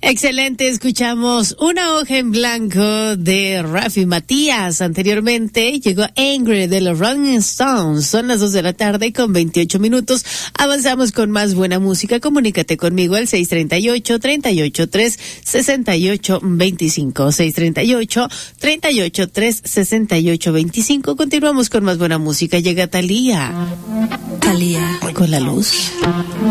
Excelente, escuchamos Una hoja en blanco de Rafi Matías. Anteriormente llegó Angry de los Rolling Stones. Son las 2:00 con 28 minutos. Avanzamos con más buena música. Comunícate conmigo al 638-383-6825. 638-383-6825. Continuamos con más buena música. Llega Thalía. Con la luz.